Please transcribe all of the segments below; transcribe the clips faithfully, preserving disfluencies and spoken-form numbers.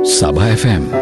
Sabah F M.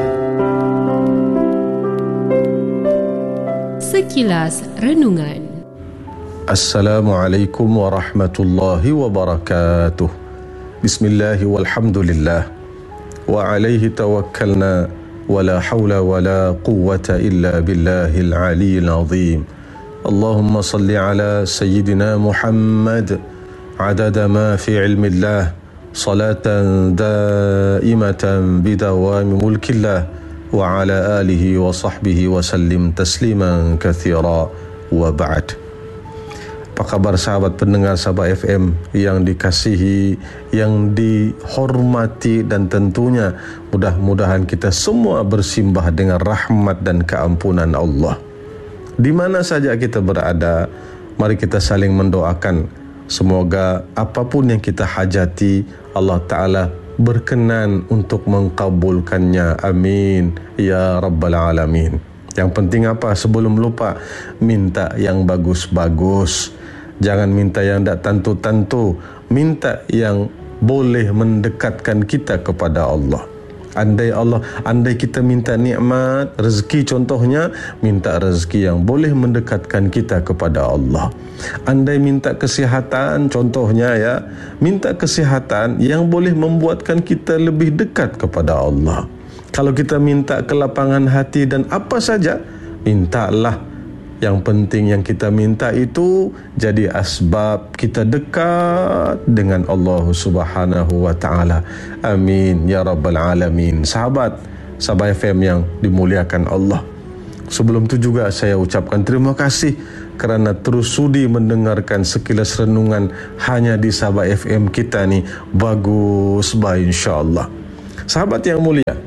Sekilas Renungan. Assalamualaikum warahmatullahi wabarakatuh. Bismillah walhamdulillah wa alaihi tawakkalna wa la hawla wa la quwwata illa billahil aliyyil azim. Allahumma salli ala sayyidina Muhammad adada ma fi ilmillah salatan daimatan bidawami mulkillah wa ala alihi wa sahbihi wa sallim tasliman kathira wa ba'd. Apa kabar sahabat pendengar Sabah F M yang dikasihi, yang dihormati, dan tentunya mudah-mudahan kita semua bersimbah dengan rahmat dan keampunan Allah. Di mana saja kita berada, mari kita saling mendoakan semoga apapun yang kita hajati Allah Ta'ala berkenan untuk mengkabulkannya. Amin ya Rabbal Alamin. Yang penting apa? Sebelum lupa, minta yang bagus-bagus. Jangan minta yang tak tentu-tentu. Minta yang boleh mendekatkan kita kepada Allah. Andai Allah, andai kita minta nikmat, rezeki contohnya, minta rezeki yang boleh mendekatkan kita kepada Allah. Andai minta kesihatan contohnya ya, minta kesihatan yang boleh membuatkan kita lebih dekat kepada Allah. Kalau kita minta kelapangan hati dan apa saja, mintalah. Yang penting yang kita minta itu jadi asbab kita dekat dengan Allah Subhanahu wa taala. Amin ya Rabbal Alamin. Sahabat Sabah F M yang dimuliakan Allah, sebelum itu juga saya ucapkan terima kasih kerana terus sudi mendengarkan sekilas renungan hanya di Sabah F M kita ni. Bagus baik insya-Allah. Sahabat yang mulia,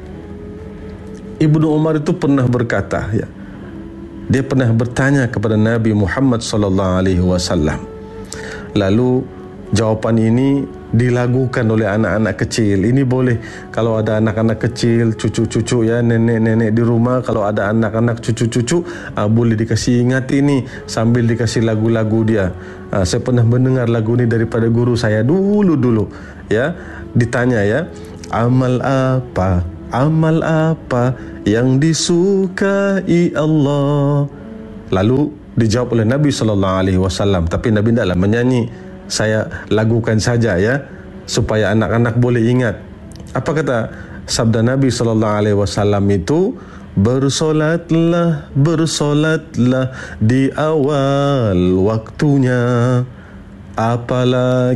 Ibnu Umar itu pernah berkata ya, dia pernah bertanya kepada Nabi Muhammad sallallahu alaihi wasallam. Lalu jawapan ini dilakukan oleh anak-anak kecil. Ini boleh kalau ada anak-anak kecil, cucu-cucu ya, nenek-nenek di rumah, kalau ada anak-anak cucu-cucu, uh, boleh dikasih ingat ini sambil dikasih lagu-lagu dia. Uh, saya pernah mendengar lagu ini daripada guru saya dulu-dulu ya. Ditanya ya, amal apa? Amal apa yang disukai Allah? Lalu dijawab oleh Nabi sallallahu alaihi wasallam, tapi Nabi tidaklah menyanyi. Saya lagukan saja ya, supaya anak-anak boleh ingat. Apa kata sabda Nabi sallallahu alaihi wasallam itu? Bersolatlah, bersolatlah di awal waktunya, apalagi